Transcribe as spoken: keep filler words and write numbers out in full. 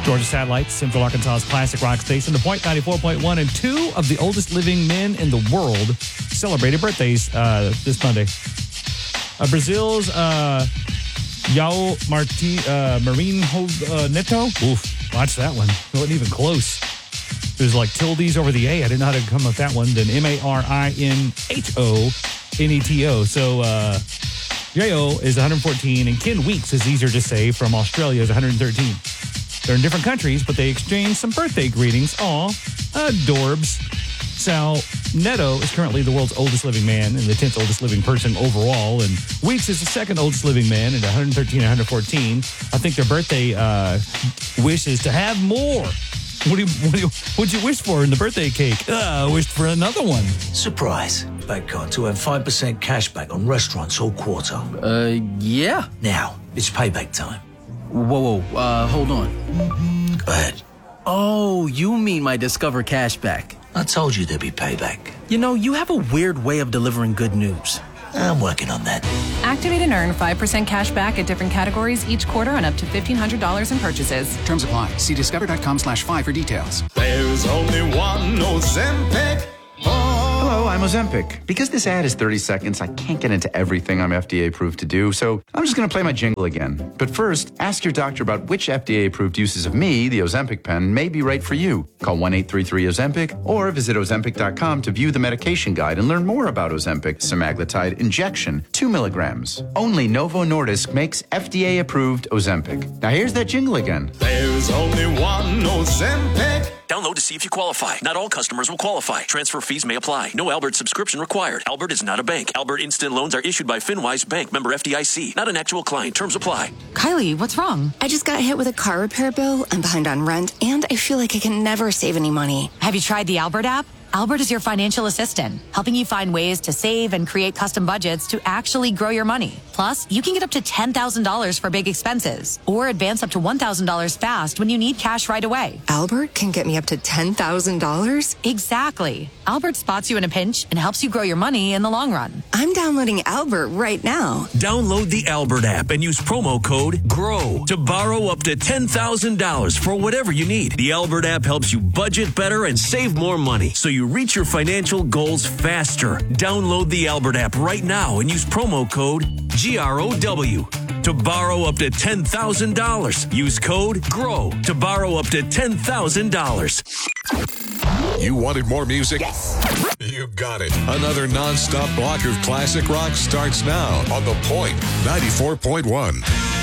Georgia Satellite, Central Arkansas's classic rock station. The Point ninety-four point one, and two of the oldest living men in the world celebrated birthdays uh, this Monday. Uh, Brazil's uh, Yao Marti, uh, Marinho uh, Neto. Oof, watch that one. It wasn't even close. There's like tildes over the A. I didn't know how to come up with that one. Then M A R I N H O N E T O. So uh, J O is one hundred fourteen, and Ken Weeks, is easier to say, from Australia is one hundred thirteen. They're in different countries, but they exchange some birthday greetings. Aw, adorbs. Sal Neto is currently the world's oldest living man and the tenth oldest living person overall. And Weeks is the second oldest living man at one hundred thirteen and one hundred fourteen. I think their birthday uh, wish is to have more. What do you, what do you, what'd you wish for in the birthday cake? Uh, I wished for another one. Surprise. Bank card to have five percent cash back on restaurants all quarter. Uh, yeah. Now, it's payback time. Whoa, whoa, uh, hold on. Go ahead. Oh, you mean my Discover Cashback. I told you there'd be payback. You know, you have a weird way of delivering good news. I'm working on that. Activate and earn five percent cash back at different categories each quarter on up to fifteen hundred dollars in purchases. Terms apply. See discover.com slash five for details. There's only one Ozempic. Hello, I'm Ozempic. Because this ad is thirty seconds, I can't get into everything I'm F D A approved to do, so I'm just going to play my jingle again. But first, ask your doctor about which F D A approved uses of me, the Ozempic pen, may be right for you. Call one eight three three Ozempic or visit Ozempic dot com to view the medication guide and learn more about Ozempic semaglutide injection, two milligrams. Only Novo Nordisk makes F D A approved Ozempic. Now here's that jingle again. There's only one Ozempic. Download to see if you qualify. Not all customers will qualify. Transfer fees may apply. No Albert subscription required. Albert is not a bank. Albert Instant Loans are issued by FinWise Bank, member F D I C. Not an actual client. Terms apply. Kylie, what's wrong? I just got hit with a car repair bill. I'm behind on rent, and I feel like I can never save any money. Have you tried the Albert app? Albert is your financial assistant, helping you find ways to save and create custom budgets to actually grow your money. Plus, you can get up to ten thousand dollars for big expenses or advance up to one thousand dollars fast when you need cash right away. Albert can get me up to ten thousand dollars? Exactly. Albert spots you in a pinch and helps you grow your money in the long run. I'm downloading Albert right now. Download the Albert app and use promo code GROW to borrow up to ten thousand dollars for whatever you need. The Albert app helps you budget better and save more money, so you reach your financial goals faster. Download the Albert app right now and use promo code G R O W to borrow up to ten thousand dollars. Use code GROW to borrow up to ten thousand dollars. You wanted more music? Yes. You got it. Another non-stop block of classic rock starts now on The Point ninety-four point one.